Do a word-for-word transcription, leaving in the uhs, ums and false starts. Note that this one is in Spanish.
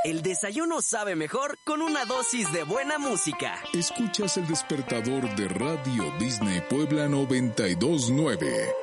El desayuno sabe mejor con una dosis de buena música. Escuchas el despertador de Radio Disney Puebla noventa y dos nueve.